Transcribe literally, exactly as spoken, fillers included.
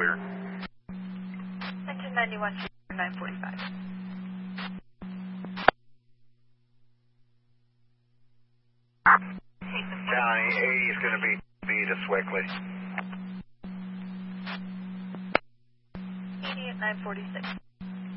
clear. Engine ninety-one, nine forty-five. County, eighty is going to be B to Swickley. eighty at nine forty-six.